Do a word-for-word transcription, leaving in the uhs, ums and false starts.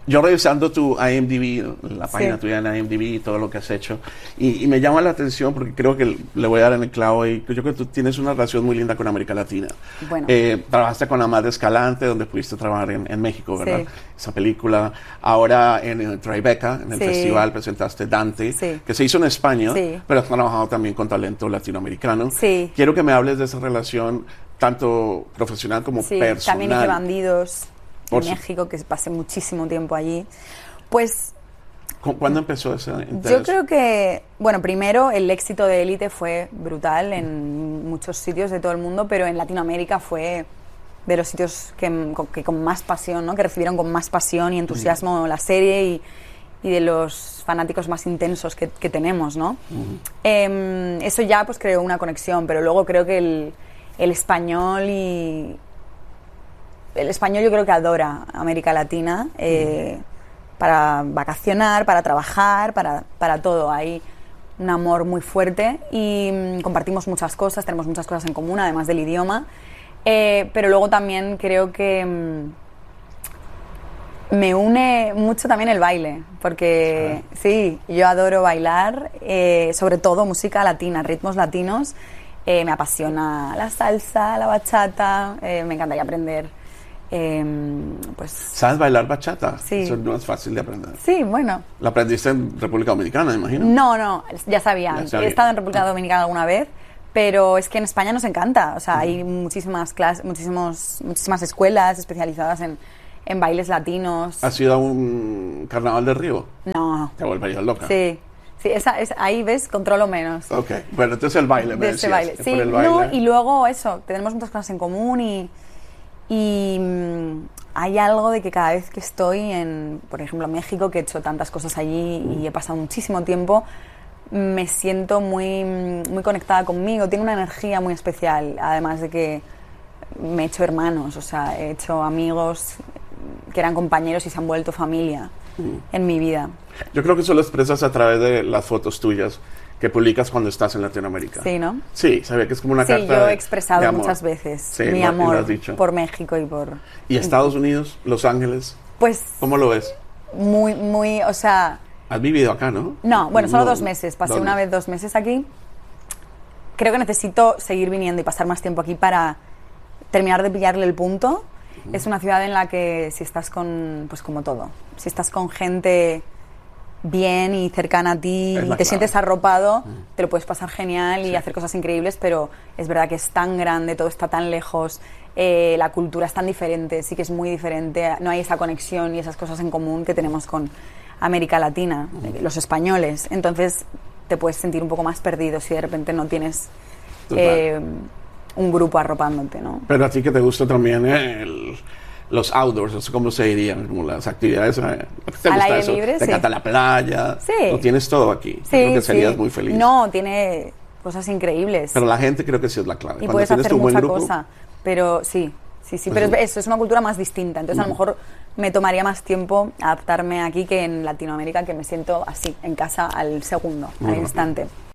yo revisando tu I M D B, la página Sí. tuya en I M D B y todo lo que has hecho, y, y me llama la atención porque creo que le voy a dar en el clavo y yo creo que tú tienes una relación muy linda con América Latina. Bueno. Eh, trabajaste con Amad Escalante, donde pudiste trabajar en, en México, ¿verdad? Sí. Esa película. Ahora en, en Tribeca, en el Sí. festival, presentaste Dante, Sí. que se hizo en España, Sí. pero has trabajado también con talento latinoamericano. Sí. Quiero que me hables de esa relación, tanto profesional como Sí, personal. también hice Bandidos Por en su- México, que pasé muchísimo tiempo allí. Pues ¿Cu- ¿Cuándo empezó ese interés? yo creo que, bueno, primero el éxito de Élite fue brutal en muchos sitios de todo el mundo, pero en Latinoamérica fue de los sitios que, que con más pasión, ¿no? Que recibieron con más pasión y entusiasmo la serie y, y de los fanáticos más intensos que, que tenemos, ¿no? Uh-huh. Eh, eso ya pues creó una conexión, pero luego creo que el, el español y el español yo creo que adora América Latina eh, uh-huh. para vacacionar, para trabajar, para, para todo. Hay un amor muy fuerte y mm, compartimos muchas cosas, tenemos muchas cosas en común, además del idioma. Eh, pero luego también creo que mmm, me une mucho también el baile, porque ah. sí, yo adoro bailar, eh, sobre todo música latina, ritmos latinos. Eh, me apasiona la salsa, la bachata, eh, me encantaría aprender. Eh, pues, ¿Sabes bailar bachata? Sí. Eso no es fácil de aprender. Sí, bueno. ¿La aprendiste en República Dominicana, me imagino? No, no, ya sabía. Ya sabía. He estado en República Dominicana alguna vez, pero es que en España nos encanta. O sea, hay muchísimas clases, muchísimos, muchísimas escuelas especializadas en, en bailes latinos. ¿Has ido a un carnaval de Río? No. Te volverías loca. Sí. Sí, esa, esa, ahí ves, controlo menos. Ok, bueno, entonces el baile, me de decías. ese baile. Sí, el baile. No, y luego eso, tenemos muchas cosas en común y, y mmm, hay algo de que cada vez que estoy en, por ejemplo, en México, que he hecho tantas cosas allí mm. y he pasado muchísimo tiempo, me siento muy, muy conectada conmigo, tiene una energía muy especial, además de que me he hecho hermanos, o sea, he hecho amigos que eran compañeros y se han vuelto familia mm. en mi vida. Yo creo que eso lo expresas a través de las fotos tuyas que publicas cuando estás en Latinoamérica. Sí, ¿no? Sí, se ve que es como una sí, carta yo he de, expresado de amor. muchas veces sí, mi lo, amor lo has dicho. por México y por... ¿Y Estados Unidos, Los Ángeles? Pues... ¿Cómo lo ves? Muy, muy, o sea... Has vivido acá, ¿no? No, bueno, solo no, dos meses. Pasé dos una meses. vez dos meses aquí. Creo que necesito seguir viniendo y pasar más tiempo aquí para terminar de pillarle el punto. Uh-huh. Es una ciudad en la que si estás con, pues como todo, si estás con gente bien y cercana a ti y te clave. sientes arropado, uh-huh. te lo puedes pasar genial y sí. hacer cosas increíbles, pero es verdad que es tan grande, todo está tan lejos, eh, la cultura es tan diferente, sí que es muy diferente, no hay esa conexión y esas cosas en común que tenemos con América Latina, uh-huh. los españoles. Entonces te puedes sentir un poco más perdido si de repente no tienes eh, un grupo arropándote, ¿no? Pero a ti que te gusta también el, los outdoors, no sé cómo se dirían, como las actividades. ¿Te Al gusta aire eso? libre, ¿Te sí. encanta la playa? Sí. Lo tienes todo aquí. Sí, Creo que serías sí. muy feliz. No, tiene cosas increíbles. Pero la gente creo que sí es la clave. Y Cuando puedes tienes hacer tu buen mucha grupo, cosa. Pero sí, sí, sí. Pues pero sí. es, eso es una cultura más distinta. Entonces, uh-huh. a lo mejor me tomaría más tiempo adaptarme aquí que en Latinoamérica, que me siento así, en casa al segundo, uh-huh. al instante.